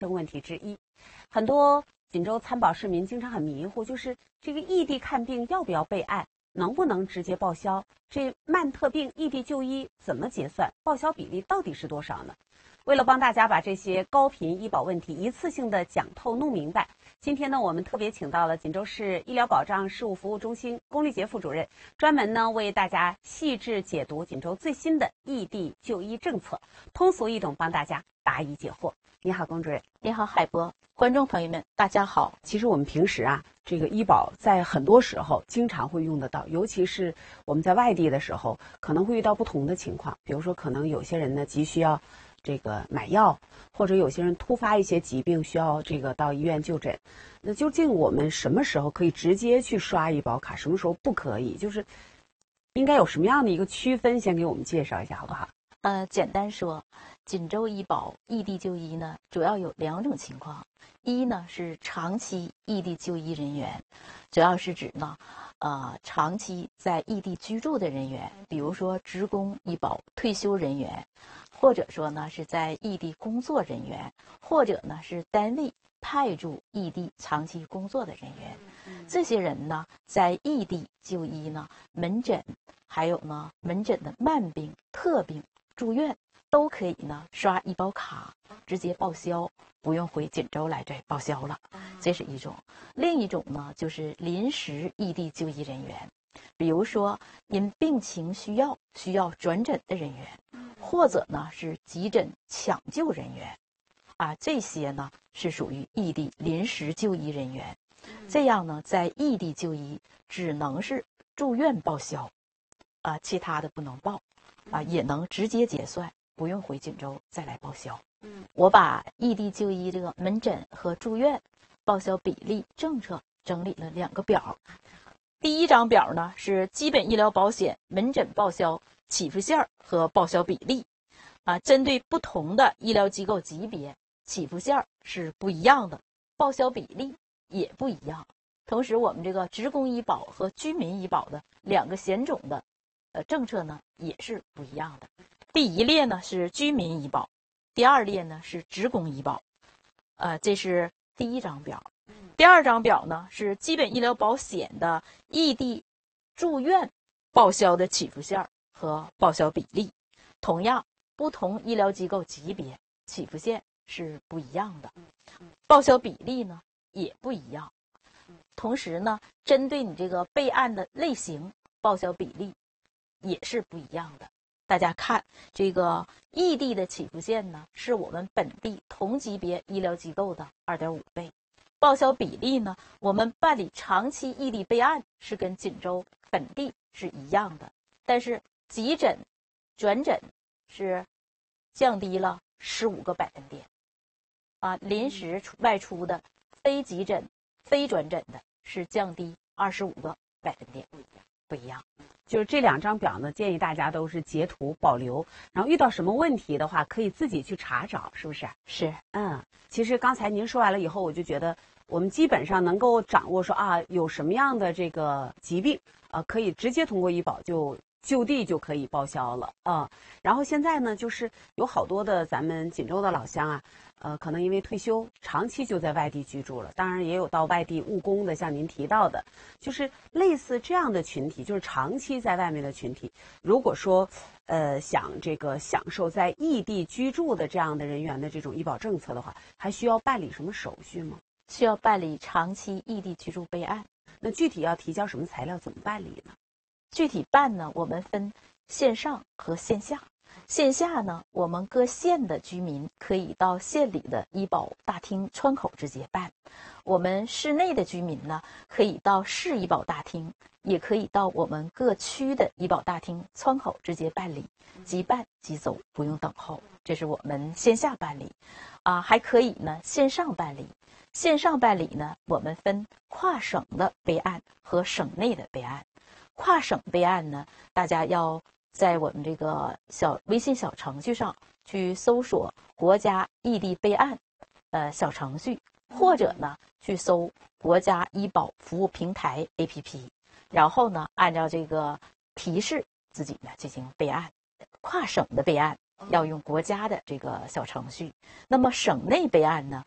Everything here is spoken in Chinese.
生问题之一。很多锦州参保市民经常很迷糊，就是这个异地看病要不要备案，能不能直接报销？这慢特病异地就医怎么结算？报销比例到底是多少呢？为了帮大家把这些高频医保问题一次性的讲透弄明白，今天呢，我们特别请到了锦州市医疗保障事务服务中心龚丽杰副主任，专门呢为大家细致解读锦州最新的异地就医政策，通俗易懂帮大家答疑解惑。你好，龚主任。 你好，海波，观众朋友们，大家好。 其实我们平时这个医保在很多时候经常会用得到，尤其是我们在外地的时候，可能会遇到不同的情况。比如说，可能有些人呢急需要这个买药，或者有些人突发一些疾病需要这个到医院就诊。那究竟我们什么时候可以直接去刷医保卡，什么时候不可以？就是应该有什么样的一个区分？先给我们介绍一下好不好？ 简单说，锦州医保异地就医呢，主要有两种情况。一呢是长期异地就医人员，主要是指呢，长期在异地居住的人员，比如说职工医保退休人员，或者说呢是在异地工作人员，或者呢是单位派驻异地长期工作的人员。这些人呢，在异地就医呢，门诊还有呢门诊的慢病、特病、住院都可以呢刷医保卡直接报销，不用回锦州来这报销了。这是一种。另一种呢就是临时异地就医人员，比如说因病情需要转诊的人员，或者呢是急诊抢救人员这些呢是属于异地临时就医人员。这样呢在异地就医只能是住院报销其他的不能报也能直接结算，不用回锦州再来报销。我把异地就医这个门诊和住院报销比例政策整理了两个表。第一张表呢是基本医疗保险门诊报销起付线和报销比例针对不同的医疗机构级别，起付线是不一样的，报销比例也不一样。同时我们这个职工医保和居民医保的两个险种的政策呢也是不一样的。第一列呢是居民医保，第二列呢是职工医保这是第一张表。第二张表呢是基本医疗保险的异地住院报销的起付线和报销比例。同样，不同医疗机构级别起付线是不一样的，报销比例呢也不一样。同时呢，针对你这个备案的类型，报销比例也是不一样的。大家看这个异地的起付线呢，是我们本地同级别医疗机构的 2.5 倍。报销比例呢，我们办理长期异地备案是跟锦州本地是一样的，但是急诊、转诊是降低了15个百分点临时外出的非急诊、非转诊的是降低25个百分点，不一样。 就是这两张表呢，建议大家都是截图保留，然后遇到什么问题的话，可以自己去查找，是不是？ 是。 其实刚才您说完了以后，我就觉得我们基本上能够掌握说有什么样的这个疾病可以直接通过医保就地就可以报销了然后现在呢，就是有好多的咱们锦州的老乡可能因为退休长期就在外地居住了，当然也有到外地务工的，像您提到的，就是类似这样的群体，就是长期在外面的群体，如果说想这个享受在异地居住的这样的人员的这种医保政策的话，还需要办理什么手续吗？ 需要办理长期异地居住备案。 那具体要提交什么材料，怎么办理呢？ 具体办呢，我们分线上和线下。线下呢，我们各县的居民可以到县里的医保大厅窗口直接办；我们市内的居民呢，可以到市医保大厅，也可以到我们各区的医保大厅窗口直接办理，即办即走，不用等候。这是我们线下办理还可以呢线上办理。线上办理呢，我们分跨省的备案和省内的备案。跨省备案呢，大家要在我们这个微信小程序上去搜索国家异地备案小程序，或者呢去搜国家医保服务平台 APP， 然后呢按照这个提示自己呢进行备案。跨省的备案要用国家的这个小程序，那么省内备案呢，